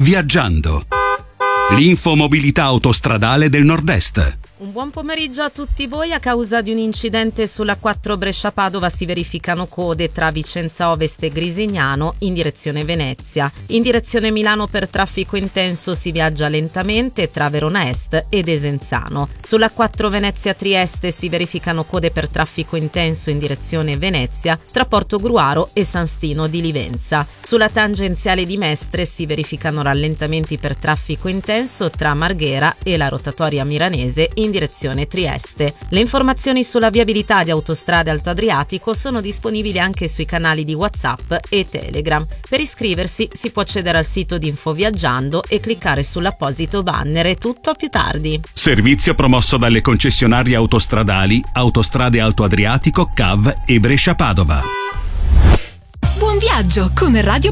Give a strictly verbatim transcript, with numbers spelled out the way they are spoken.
Viaggiando. L'infomobilità autostradale del Nord-Est. Un buon pomeriggio a tutti voi. A causa di un incidente sulla quattro Brescia-Padova si verificano code tra Vicenza Ovest e Grisignano in direzione Venezia. In direzione Milano per traffico intenso si viaggia lentamente tra Verona Est e Desenzano. Sulla quattro Venezia-Trieste si verificano code per traffico intenso in direzione Venezia tra Porto Gruaro e San Stino di Livenza. Sulla tangenziale di Mestre si verificano rallentamenti per traffico intenso tra Marghera e la rotatoria milanese in direzione Trieste. Le informazioni sulla viabilità di Autostrade Alto Adriatico sono disponibili anche sui canali di WhatsApp e Telegram. Per iscriversi si può accedere al sito di Infoviaggiando e cliccare sull'apposito banner. È tutto, a più tardi. Servizio promosso dalle concessionarie autostradali Autostrade Alto Adriatico, C A V e Brescia Padova. Buon viaggio con Radio